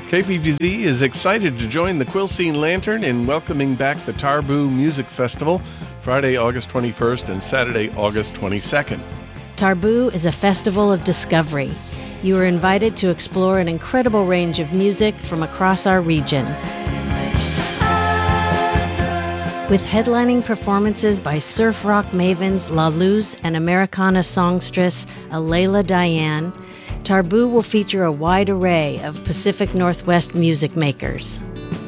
KPTZ is excited to join the Quilcene Lantern in welcoming back the Tarboo Music Festival, Friday, August 21st and Saturday, August 22nd. Tarboo is a festival of discovery. You are invited to explore an incredible range of music from across our region. With headlining performances by surf rock mavens La Luz and Americana songstress Alayla Diane, Tarboo will feature a wide array of Pacific Northwest music makers.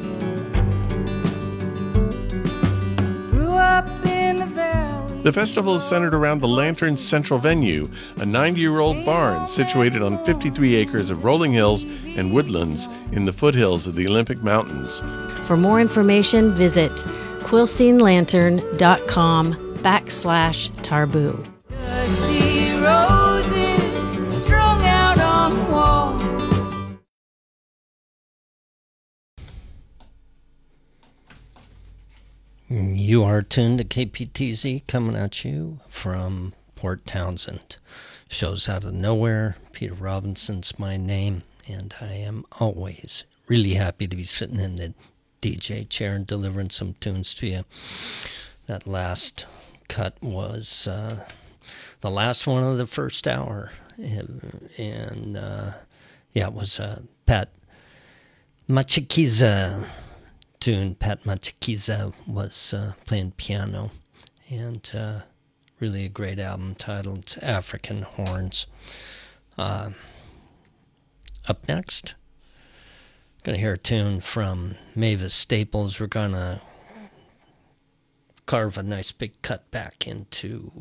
The festival is centered around the Lantern's central venue, a 90-year-old barn situated on 53 acres of rolling hills and woodlands in the foothills of the Olympic Mountains. For more information, visit quilcenelantern.com/Tarboo. You are tuned to KPTZ, coming at you from Port Townsend. Shows out of nowhere. Peter Robinson's my name, and I am always really happy to be sitting in the DJ chair and delivering some tunes to you. That last cut was the last one of the first hour, and it was Pat Machikiza tune. Pat Machikiza was playing piano, and really a great album titled African Horns. Up next, going to hear a tune from Mavis Staples. We're going to carve a nice big cut back into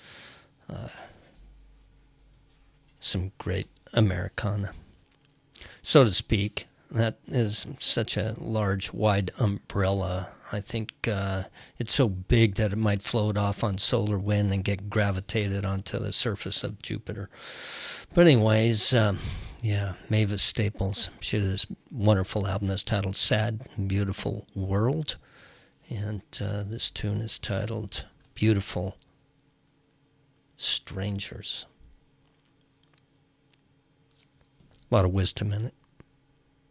some great Americana, so to speak. That is such a large, wide umbrella. I think it's so big that it might float off on solar wind and get gravitated onto the surface of Jupiter. But anyways, Mavis Staples. She had this wonderful album that's titled Sad, Beautiful World. And this tune is titled Beautiful Strangers. A lot of wisdom in it.